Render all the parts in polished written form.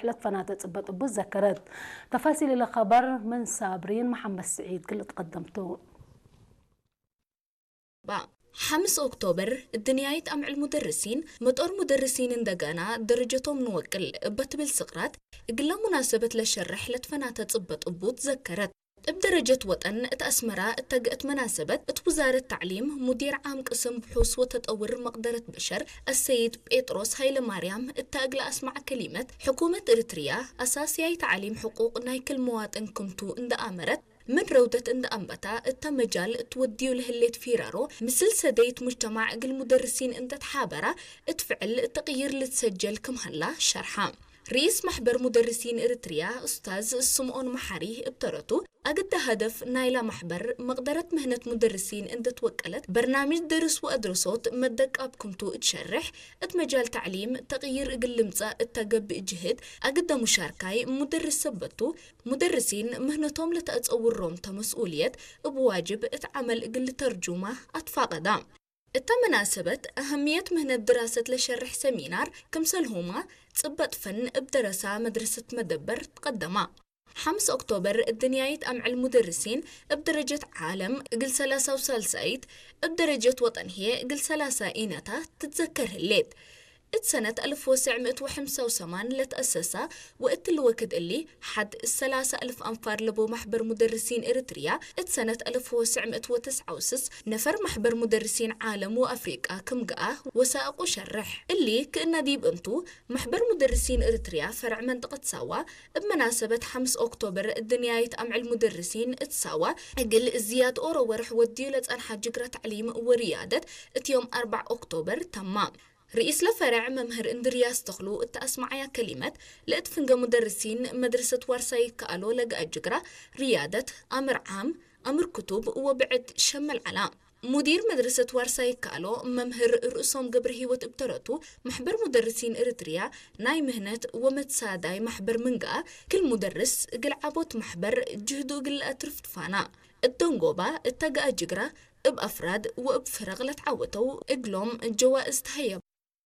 شرح لتفنات تصبت أبو ذكرت تفاصيل الخبر من صابرين محمد سعيد كل تقدمته 5 أكتوبر الدنيا أمع المدرسين مطور مدرسين اندقانا درجتهم نوكل بتبل سقرات قلا مناسبة لشرح لتفنات تصبت أبو تذكرت بدرجة وطن اتأسمرا اتقأت مناسبة وزارة التعليم مدير عام قسم بحوث وتطور مقدرة بشر السيد بيتروس هايل مريم اتقل أسمع كلمة حكومة إريتريا أساسية تعليم حقوق نايكل مواطن كنتو اند أمرت من رودة اند أنبتا التمجال توديو لهليت فيرارو مثل سديت مجتمع المدرسين اند تحابرة اتفعل التغيير لتسجل كم هلا شرحام رئيس محبر مدرسين إريتريا أستاذ سمعون محاري ابترتو أجد هدف نايلا محبر مقدرة مهنة مدرسين اند توكلت برنامج درس وأدرسوت مدك أبكمتو اتشرح اتمجال تعليم تغيير قلمزة اتقب اجهد أجد مشاركاي مدرس سبتو مدرسين مهنتهم لتأتصور روم تمسؤولية بواجب اتعمل قل ترجمة أتفاقدام التمناسبة أهمية مهنة دراسة لشرح سمينار كمسلهما تصبت فن بدراسة مدرسة مدبر تقدما 5 أكتوبر الدنيا أمع المدرسين بدرجة عالم قل 33 بدرجة وطن هي قل 3 إينتا تتذكر الليت سنة 1985 لتأسسها وقت الوقت اللي حد 3000 أنفار لبو محبر مدرسين إريتريا سنة 1969 نفر محبر مدرسين عالم وأفريقيا كمقاه وسائق شرح اللي كأننا ديب انتو محبر مدرسين إريتريا فرع منطقة ساوا بمناسبة 5 أكتوبر الدنيا يتأمع المدرسين تساوا أقل زياد أورو ورح وديو لتأنحى جقرة تعليم وريادة يوم 4 أكتوبر تمام رئيس لفرع ممهر اندرياس تخلو التأسمعيا كلمة لأتفنق مدرسين مدرسة ورساي كألو لقى أجقرة ريادة أمر عام أمر كتب وبعد شم العلام مدير مدرسة ورساي كألو ممهر رؤسهم قبر هيوت ابترتو محبر مدرسين إريتريا ناي مهنة ومتساداي محبر منقا كل مدرس قل عبوت محبر جهدو قل أترفت فانا الدنقوبة اتقى أجقرة بأفراد وبفرغ لتعوتو اقلوم الجوائز تهيب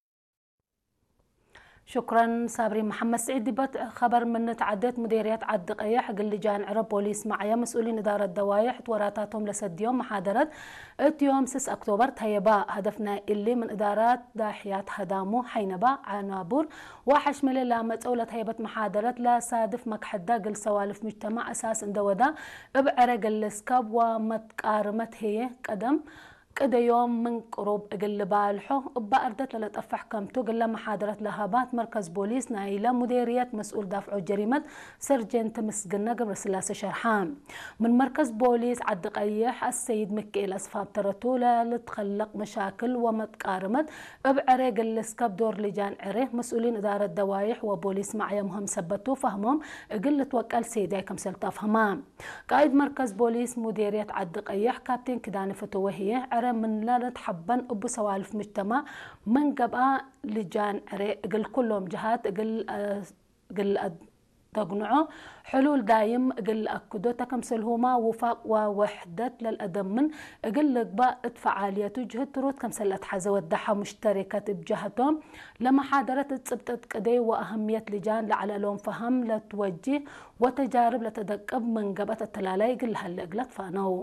شكرا صابرين محمد سعيد دبت خبر من تعدت مديريات عد قيح قل لجان عرب بوليس معايا مسؤولين إدارة دوايح وراتاتهم لسد يوم محاضرة يوم 6 أكتوبر تهيبا هدفنا اللي من إدارات داحيات هدامو حينبا عنابور وحش ملي لامت أولة هيبة محاضرة لا صادف مكحدا قل سوالف مجتمع أساس اندودا بعرق السكاب ومتقارمت هي قدم كده يوم من قروب قل بالحو بأردت لتأفح كمتو قل محاضرة لهابات مركز بوليس نايلة مديرية مسؤول دافع جريمة سرجنت مسقنا قبل سلاسة شرحان من مركز بوليس عد قيح السيد مكيل أصفاب ترتولة لتخلق مشاكل ومتقارمت بعرق السكاب دور لجان عريه مسؤولين إدارة دوايح وبوليس معي مهم سبتو فهمهم قل توكل سيداي كمسل تفهمام قائد مركز بوليس مديرية عد قيح كابتن كداني فتوهية من لا نتحبن أبو سوالف مجتمع من قبقى لجان عري قل كلهم جهات قل تقنعوا حلول دايم قل أكدو تكمسلهما وفاق ووحدة للأدم من قل قباء فعاليات جهد تروت كمسل أتحزة ودحة مشتركة بجهتهم لما حاضرت تثبتت قدي وأهمية لجان لعلى لهم فهم لتوجه وتجارب لتدقب من قبة التلالاي قل هل قلت فانو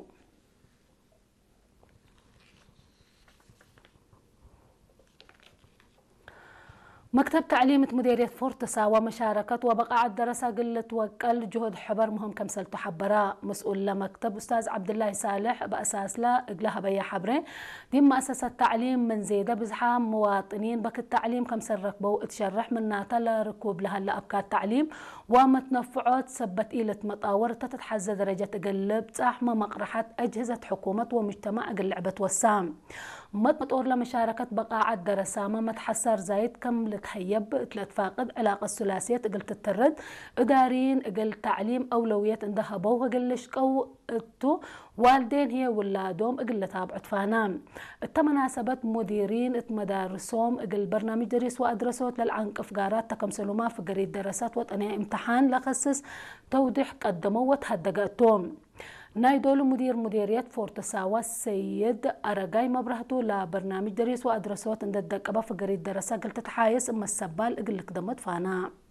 مكتب تعليمة مديرية فورتسا ومشاركة وبقاع الدراسة قلة وكل جهد حبر مهم كمسل تحبرا مسؤول لمكتب أستاذ عبد الله صالح بأساس لا إقلها بيا حبرين دي مؤسسة تعليم من زيدة بزحام مواطنين بك التعليم كمسل ركبوا اتشرح من ناتا لركوب لها لأبكار التعليم ومتنفعات سبت إيلة مطاور تتحزى درجة قلب تحمى مقرحة أجهزة حكومة ومجتمع قل لعبة وسام مطور لمشاركة بقاع الدراسة ما متحسر زايد كم لتهيب تلتفاقد علاقة الثلاثية قلت الترد إدارين قل تعليم أولويات اندهبوه قل شكو اتو والدين هي ولادهم قل تابعت فانام التمناسبة مديرين مدارسهم قل برنامج دريس وأدرسوت للعنق أفقارات تكمسلوما في قريد دراسات وطنية امتحان لخصص توضيح قدموا وتهدقاتهم نايدولو مديرية فورتساوا السيد أرقاي مبرهتو لبرنامج دريس وأدرسوت انددقبا في قريد دراسة قلت تحايس اما السبال قل قدمت فانا